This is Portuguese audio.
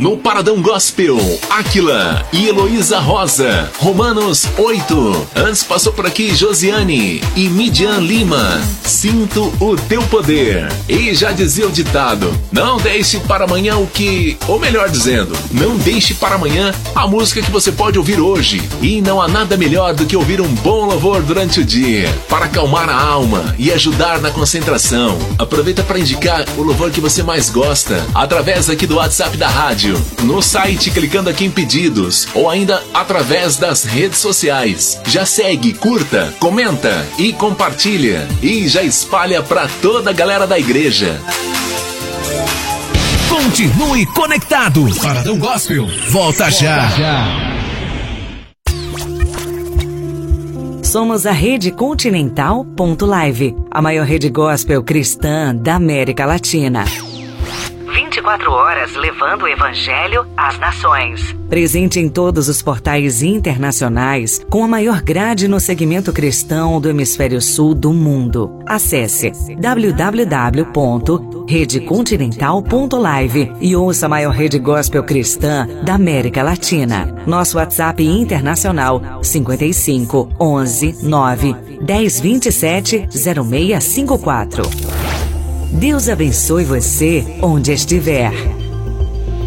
No Paradão Gospel, Áquila e Heloísa Rosa, Romanos 8. Antes passou por aqui Josiane e Midian Lima, Sinto o Teu Poder. E já dizia o ditado, não deixe para amanhã o que... Ou melhor dizendo, não deixe para amanhã a música que você pode ouvir hoje. E não há nada melhor do que ouvir um bom louvor durante o dia, para acalmar a alma e ajudar na concentração. Aproveita para indicar o louvor que você mais gosta, através aqui do WhatsApp da rádio, no site clicando aqui em pedidos, ou ainda através das redes sociais. Já segue, curta, comenta e compartilha. E já espalha para toda a galera da igreja. Continue conectado. Paradão Gospel. Volta já. Somos a Rede Continental.live, a maior rede gospel cristã da América Latina. 24 horas levando o Evangelho às nações. Presente em todos os portais internacionais, com a maior grade no segmento cristão do hemisfério sul do mundo. Acesse www.redecontinental.live e ouça a maior rede gospel cristã da América Latina. Nosso WhatsApp internacional 55 11 9 10 27 0654. Deus abençoe você onde estiver.